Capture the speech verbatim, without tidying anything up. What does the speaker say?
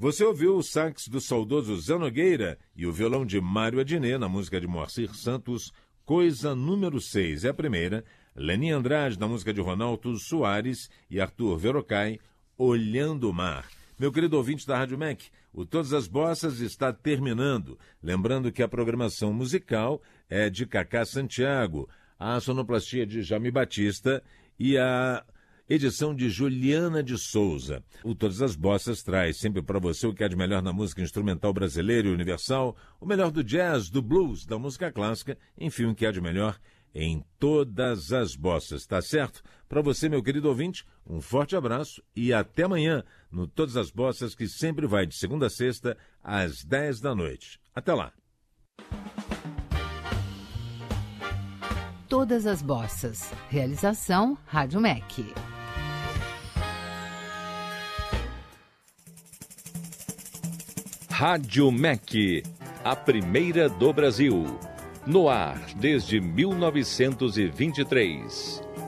Você ouviu o sax do saudoso Zé Nogueira e o violão de Mário Adnet na música de Moacir Santos, Coisa número seis. É a primeira. Leni Andrade na música de Ronaldo Soares e Arthur Verocai, Olhando o Mar. Meu querido ouvinte da Rádio M E C, o Todas as Bossas está terminando. Lembrando que a programação musical é de Cacá Santiago, a sonoplastia de Jaime Batista e a edição de Juliana de Souza. O Todas as Bossas traz sempre para você o que há de melhor na música instrumental brasileira e universal, o melhor do jazz, do blues, da música clássica, enfim, o que há de melhor em todas as bossas, tá certo? Para você, meu querido ouvinte, um forte abraço e até amanhã no Todas as Bossas, que sempre vai de segunda a sexta às dez da noite. Até lá! Todas as Bossas. Realização Rádio M E C. Rádio M E C, a primeira do Brasil. No ar desde mil novecentos e vinte e três.